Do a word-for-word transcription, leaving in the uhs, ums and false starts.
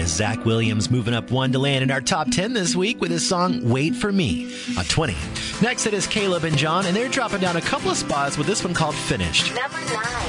is Zach Williams moving up one to land in our top ten this week with his song Wait For Me on twenty. Next it is Caleb and John, and they're dropping down a couple of spots with this one called Finished. Number nine.